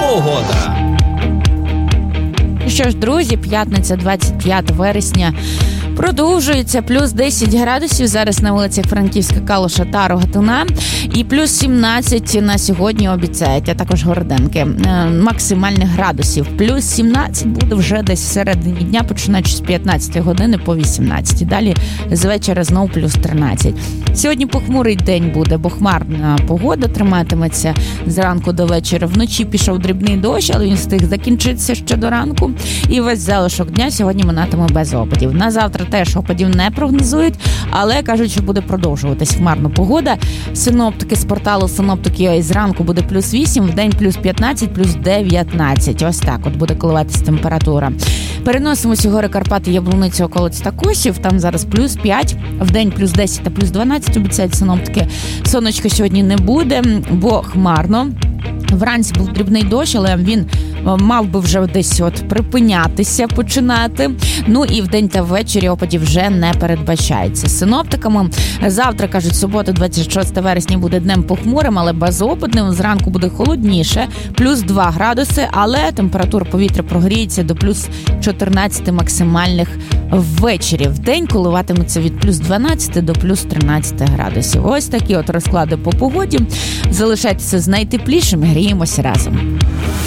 погода. Що ж, друзі, п'ятниця, 25 вересня. Продовжується плюс 10 градусів зараз на вулицях Франківська, Калуша та Рогатина. І плюс 17 на сьогодні обіцяють, а також Городенки. Максимальних градусів. Плюс 17 буде вже десь всередині дня, починаючи з 15 години по 18. Далі з вечора знову плюс 13. Сьогодні похмурий день буде, бо хмарна погода триматиметься зранку до вечора. Вночі пішов дрібний дощ, але він встиг закінчитися ще до ранку. І весь залишок дня сьогодні минатиме без опадів. На завтра теж опадів не прогнозують, але кажуть, що буде продовжуватись хмарна погода. Синоптики з порталу Синоптики зранку буде плюс 8, в день плюс 15, плюс 19. Ось так от буде коливатись температура. Переносимося у гори Карпати, Яблуницю, околиць та Косів. Там зараз плюс 5, в день плюс 10 та плюс 12, обіцяють синоптики. Сонечка сьогодні не буде, бо хмарно. Вранці був дрібний дощ, але він мав би вже десь припинятися, починати. Ну і вдень та ввечері опадів вже не передбачається. Синоптиками завтра, кажуть, субота, 26 вересня, буде днем похмурим, але безопадним. Зранку буде холодніше, плюс 2 градуси, але температура повітря прогріється до плюс 14 максимальних ввечері. Вдень коливатиметься від плюс 12 до плюс 13 градусів. Ось такі розклади по погоді. Залишайтеся з найтеплішим, гріємося разом.